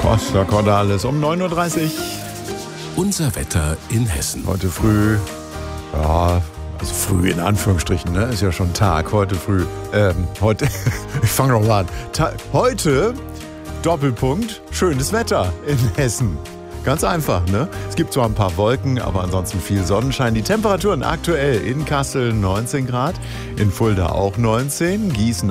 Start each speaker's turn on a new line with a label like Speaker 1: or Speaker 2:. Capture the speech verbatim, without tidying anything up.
Speaker 1: Costa Cordalis um neun Uhr dreißig.
Speaker 2: Unser Wetter in Hessen.
Speaker 1: Heute früh, ja, also früh in Anführungsstrichen, ne? Ist ja schon Tag. Heute früh, ähm, heute, ich fange noch mal an. Ta- heute, Doppelpunkt, schönes Wetter in Hessen. Ganz einfach, ne? Es gibt zwar ein paar Wolken, aber ansonsten viel Sonnenschein. Die Temperaturen aktuell in Kassel neunzehn Grad, in Fulda auch neunzehn, Gießen